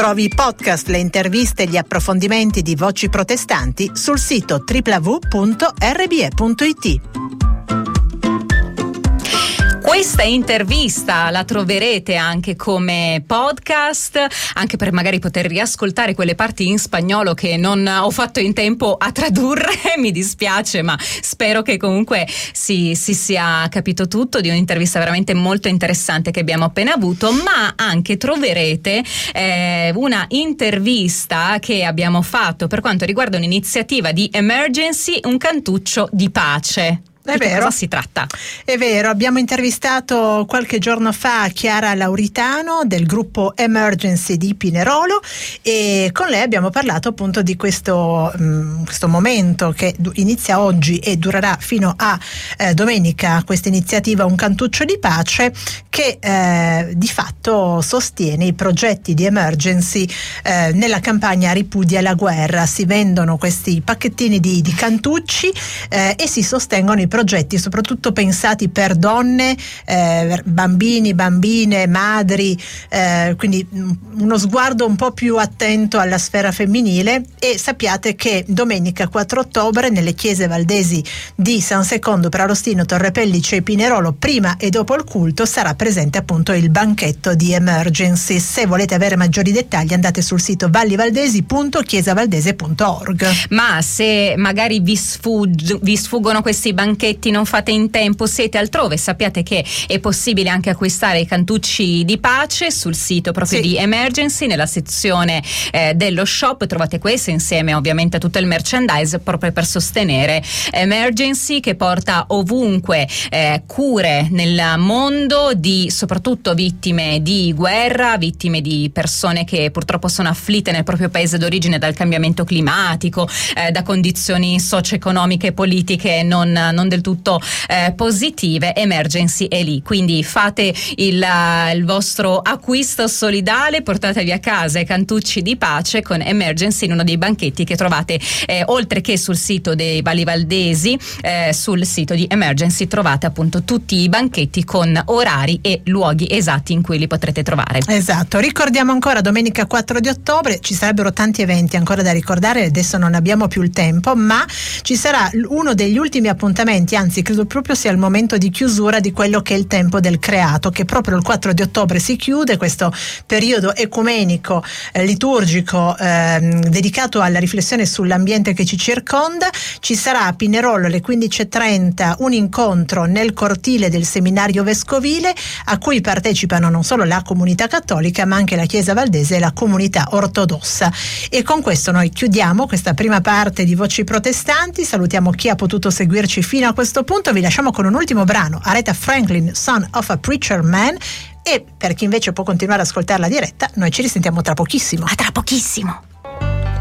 Trovi i podcast, le interviste e gli approfondimenti di Voci Protestanti sul sito www.rbe.it. Questa intervista la troverete anche come podcast, anche per magari poter riascoltare quelle parti in spagnolo che non ho fatto in tempo a tradurre, mi dispiace, ma spero che comunque si sia capito tutto di un'intervista veramente molto interessante che abbiamo appena avuto. Ma anche troverete una intervista che abbiamo fatto per quanto riguarda un'iniziativa di Emergency, un cantuccio di pace. È vero. Di cosa si tratta? È vero, abbiamo intervistato qualche giorno fa Chiara Lauritano del gruppo Emergency di Pinerolo e con lei abbiamo parlato appunto di questo momento che inizia oggi e durerà fino a domenica, questa iniziativa Un Cantuccio di Pace che di fatto sostiene i progetti di Emergency nella campagna Ripudia la guerra. Si vendono questi pacchettini di cantucci e si sostengono i progetti soprattutto pensati per donne, bambini, bambine, madri, quindi uno sguardo un po' più attento alla sfera femminile. E sappiate che domenica 4 ottobre nelle chiese valdesi di San Secondo, Prarostino, Torre Pellice e Pinerolo, prima e dopo il culto, sarà presente appunto il banchetto di Emergency. Se volete avere maggiori dettagli andate sul sito vallivaldesi.chiesavaldese.org. Ma se magari vi sfuggono questi banchetti, non fate in tempo, siete altrove, sappiate che è possibile anche acquistare i cantucci di pace sul sito proprio di Emergency, nella sezione dello shop trovate questo insieme ovviamente a tutto il merchandise proprio per sostenere Emergency, che porta ovunque cure nel mondo di soprattutto vittime di guerra, vittime di persone che purtroppo sono afflitte nel proprio paese d'origine dal cambiamento climatico, da condizioni socio-economiche e politiche non del tutto positive. Emergency è lì, quindi fate il vostro acquisto solidale, portatevi a casa i cantucci di pace con Emergency in uno dei banchetti che trovate oltre che sul sito dei Valli Valdesi, sul sito di Emergency trovate appunto tutti i banchetti con orari e luoghi esatti in cui li potrete trovare. Esatto, ricordiamo ancora domenica 4 di ottobre ci sarebbero tanti eventi ancora da ricordare, adesso non abbiamo più il tempo, ma ci sarà uno degli ultimi appuntamenti, anzi credo proprio sia il momento di chiusura di quello che è il tempo del creato, che proprio il 4 di ottobre si chiude, questo periodo ecumenico liturgico dedicato alla riflessione sull'ambiente che ci circonda. Ci sarà a Pinerolo alle 15:30 un incontro nel cortile del seminario vescovile a cui partecipano non solo la comunità cattolica ma anche la Chiesa Valdese e la comunità ortodossa. E con questo noi chiudiamo questa prima parte di Voci Protestanti, salutiamo chi ha potuto seguirci fino a questo punto, vi lasciamo con un ultimo brano, Aretha Franklin, Son of a Preacher Man, e per chi invece può continuare ad ascoltarla diretta noi ci risentiamo tra pochissimo. A tra pochissimo.